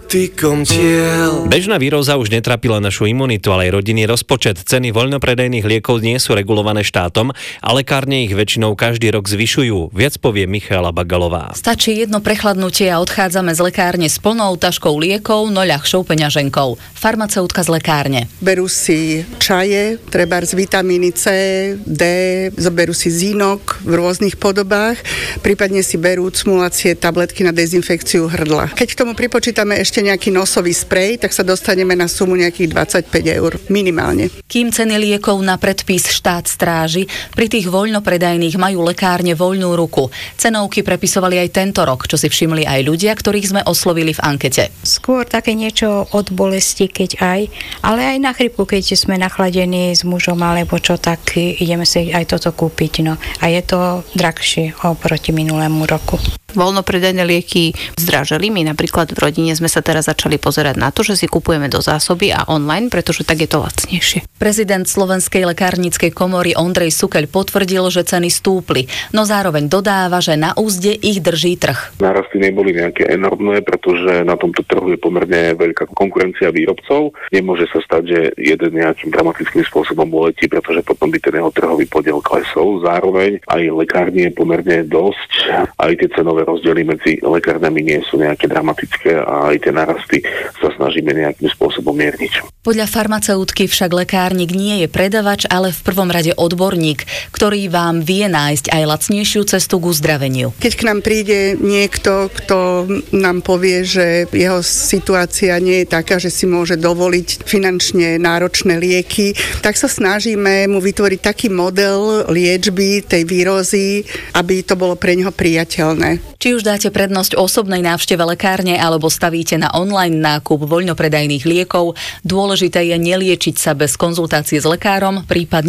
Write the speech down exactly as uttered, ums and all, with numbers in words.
dotykom tiel. Bežná víróza už netrápila našu imunitu, ale aj rodinný rozpočet. Ceny voľnopredajných liekov nie sú regulované štátom, a lekárne ich väčšinou každý rok zvyšujú. Viac povie Michaela Bagalová. Stačí jedno prechladnutie a odchádzame z lekárne s plnou taškou liekov, no ľahšou peňaženkou. Farmaceutka z lekárne. Berú si čaje, trebárs vitamíny C, D, zoberú si zínok v rôznych podobách, prípadne si berú cmulácie tabletky na dezinfekciu hrdla. Keď k tomu pripočítame ešte nejaký nosový sprej, tak sa dostaneme na sumu nejakých dvadsaťpäť eur minimálne. Kým ceny liekov na predpis štát stráži, pri tých voľnopredajných majú lekárne voľnú ruku. Cenovky prepisovali aj tento rok, čo si všimli aj ľudia, ktorých sme oslovili v ankete. Skôr také niečo od bolesti, keď aj, ale aj na chrypku, keď sme nachladení s mužom alebo čo, tak ideme si aj toto kúpiť. No. A je to drahšie oproti minulému roku. Voľnopredajné lieky zdražili. My napríklad v rodine sme sa teraz začali pozerať na to, že si kupujeme do zásoby a online, pretože tak je to lacnejšie. Prezident Slovenskej lekárnickej komory Ondrej Sukeľ potvrdil, že ceny stúpli, no zároveň dodáva, že na úzde ich drží trh. Nárasty neboli nejaké enormné, pretože na tomto trhu je pomerne veľká konkurencia výrobcov. Nemôže sa stať, že jeden nejakým dramatickým spôsobom uletí, pretože potom by ten jeho trhový podiel klesol. Zároveň aj lekárni je pomerne dosť, aj tie cenové rozdiely medzi lekárnami nie sú nejaké dramatické a aj tie narasty sa snažíme nejakým spôsobom mierniť. Podľa farmaceutky však lekárnik nie je predavač, ale v prvom rade odborník, ktorý vám vie nájsť aj lacnejšiu cestu k uzdraveniu. Keď k nám príde niekto, kto nám povie, že jeho situácia nie je taká, že si môže dovoliť finančne náročné lieky, tak sa snažíme mu vytvoriť taký model liečby tej vírózy, aby to bolo pre neho priateľné. Či už dáte prednosť osobnej návšteve lekárne alebo stavíte na online nákup voľnopredajných liekov, dôležité je neliečiť sa bez konzultácie s lekárom, prípadne